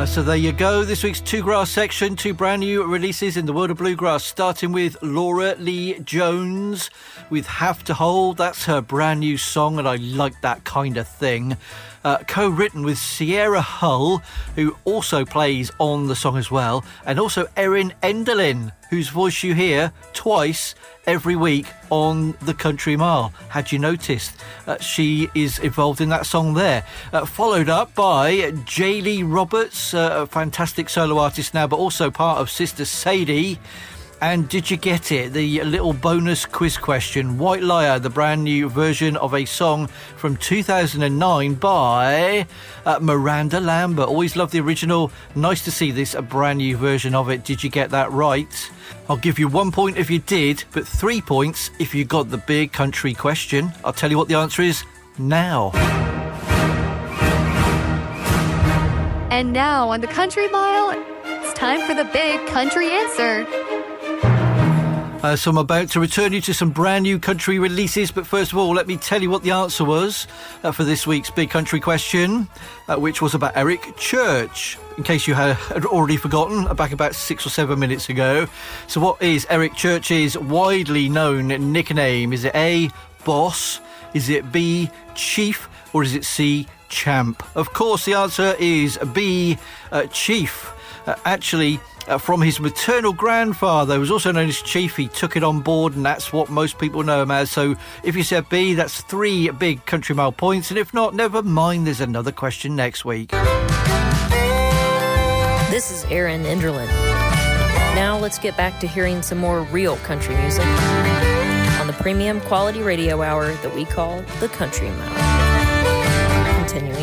So there you go. This week's Two Grass section, two brand new releases in the world of bluegrass, starting with Laura Lee Jones with Have to Hold. That's her brand new song, and I like that kind of thing. Co-written with Sierra Hull, who also plays on the song as well, and also Erin Enderlin, whose voice you hear twice every week on the Country Mile. Had you noticed? She is involved in that song there. Followed up by Jaylee Roberts, a fantastic solo artist now, but also part of Sister Sadie. And did you get it? The little bonus quiz question. White Liar, the brand new version of a song from 2009 by Miranda Lambert. Always love the original. Nice to see this, a brand new version of it. Did you get that right? I'll give you 1 point if you did, but 3 points if you got the big country question. I'll tell you what the answer is now. And now on the Country Mile, it's time for the big country answer. So I'm about to return you to some brand new country releases, but first of all, let me tell you what the answer was for this week's big country question, which was about Eric Church, in case you had already forgotten, back about 6 or 7 minutes ago. So what is Eric Church's widely known nickname? Is it A, Boss? Is it B, Chief? Or is it C, Champ? Of course, the answer is B, Chief. Actually, from his maternal grandfather, who was also known as Chief. He took it on board, and that's what most people know him as. So if you said B, that's 3 big Country Mile points. And if not, never mind, there's another question next week. This is Erin Enderlin. Now let's get back to hearing some more real country music on the premium quality radio hour that we call the Country Mile. Continuing